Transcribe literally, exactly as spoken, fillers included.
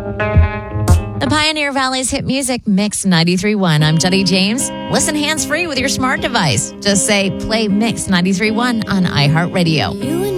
The Pioneer Valley's hit music, Mix ninety-three point one. I'm Jenny James. Listen hands-free with your smart device. Just say, play Mix ninety-three point one on iHeartRadio.